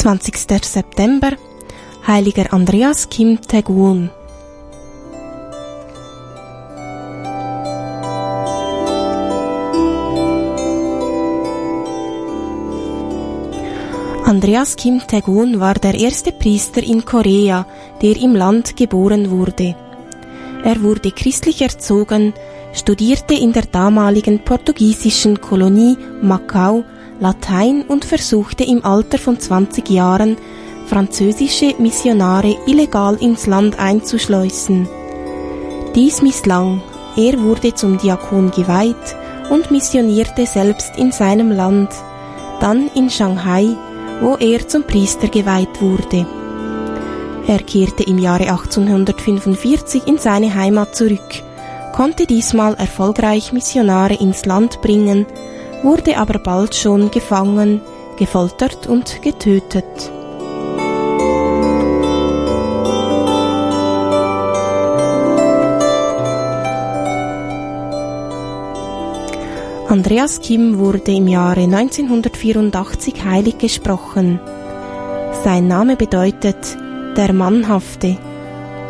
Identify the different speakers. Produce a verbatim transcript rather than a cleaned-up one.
Speaker 1: zwanzigster September, Heiliger Andreas Kim Tae-gun. Andreas Kim Tae-gun war der erste Priester in Korea, der im Land geboren wurde. Er wurde christlich erzogen, studierte in der damaligen portugiesischen Kolonie Macau Latein und versuchte im Alter von zwanzig Jahren, französische Missionare illegal ins Land einzuschleusen. Dies misslang, er wurde zum Diakon geweiht und missionierte selbst in seinem Land, dann in Shanghai, wo er zum Priester geweiht wurde. Er kehrte im Jahre achtzehnhundertfünfundvierzig in seine Heimat zurück, konnte diesmal erfolgreich Missionare ins Land bringen, wurde aber bald schon gefangen, gefoltert und getötet. Andreas Kim wurde im Jahre neunzehnhundertvierundachtzig heilig gesprochen. Sein Name bedeutet der Mannhafte.